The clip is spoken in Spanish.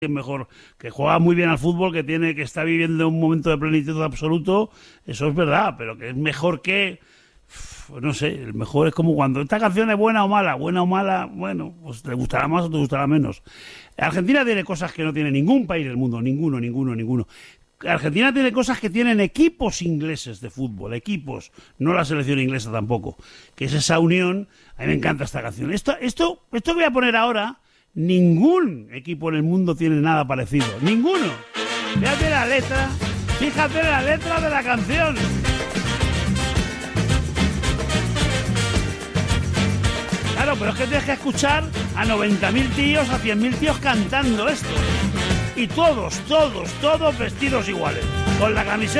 es mejor, que juega muy bien al fútbol, que está viviendo un momento de plenitud absoluto, eso es verdad, pero que es mejor que, no sé, el mejor es como cuando esta canción es buena o mala, bueno, pues te gustará más o te gustará menos. Argentina tiene cosas que no tiene ningún país del mundo, ninguno. Argentina tiene cosas que tienen equipos ingleses de fútbol, equipos, no la selección inglesa tampoco, que es esa unión. A mí me encanta esta canción. Esto que voy a poner ahora, ningún equipo en el mundo tiene nada parecido, ninguno. Fíjate la letra de la canción. Claro, pero es que tienes que escuchar a 90.000 tíos, a 100.000 tíos cantando esto. Y todos vestidos iguales, con la camiseta